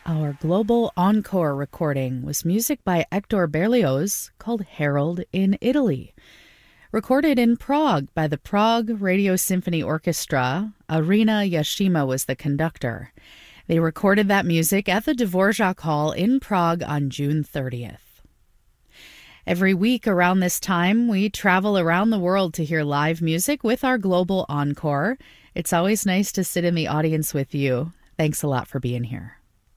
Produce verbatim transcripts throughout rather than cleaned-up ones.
Our global encore recording was music by Hector Berlioz called Harold in Italy. Recorded in Prague by the Prague Radio Symphony Orchestra, Irina Yashima was the conductor. They recorded that music at the Dvorak Hall in Prague on June thirtieth. Every week around this time, we travel around the world to hear live music with our global encore. It's always nice to sit in the audience with you. Thanks a lot for being here.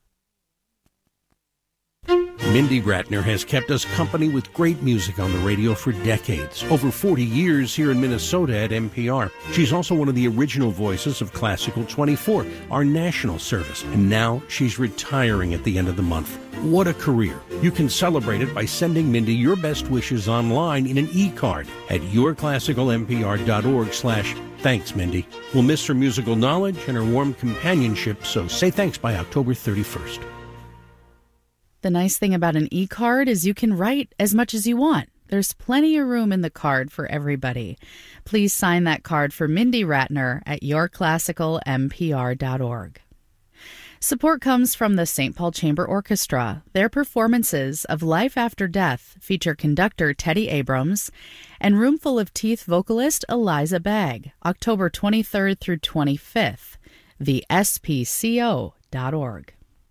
Mindy Ratner has kept us company with great music on the radio for decades, over forty years here in Minnesota at N P R. She's also one of the original voices of Classical twenty-four, our national service, and now she's retiring at the end of the month. What a career. You can celebrate it by sending Mindy your best wishes online in an e-card at yourclassicalnpr.org slash thanks, Mindy. We'll miss her musical knowledge and her warm companionship, so say thanks by October thirty-first. The nice thing about an e-card is you can write as much as you want. There's plenty of room in the card for everybody. Please sign that card for Mindy Ratner at your classical n p r dot org. Support comes from the Saint Paul Chamber Orchestra. Their performances of Life After Death feature conductor Teddy Abrams and Roomful of Teeth vocalist Eliza Bagg, October twenty-third through twenty-fifth, the s p c o dot org.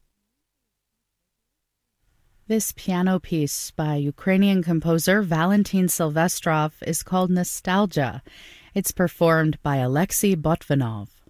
This piano piece by Ukrainian composer Valentin Silvestrov is called Nostalgia. It's performed by Alexei Botvinov.